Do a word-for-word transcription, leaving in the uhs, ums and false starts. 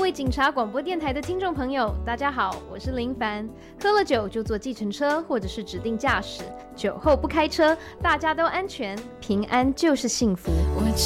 位警察广播电台的听众朋友，大家好，我是林凡。喝了酒就坐计程车或者是指定驾驶，酒后不开车，大家都安全，平安就是幸福。 我